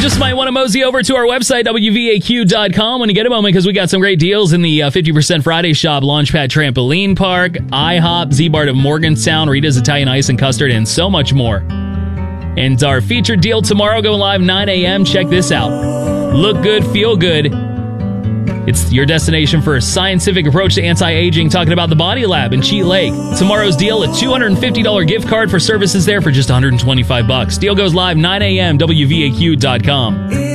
just might want to mosey over to our website, WVAQ.com, when you get a moment, because we got some great deals in the 50% Friday shop, Launchpad Trampoline Park, IHOP, Z-Bar of Morgantown, Rita's Italian Ice and Custard, and so much more. And our featured deal tomorrow, going live 9 a.m. Check this out. Look good, feel good. It's your destination for a scientific approach to anti-aging, talking about the Body Lab in Cheat Lake. Tomorrow's deal, a $250 gift card for services there for just $125. Deal goes live 9 a.m. WVAQ.com.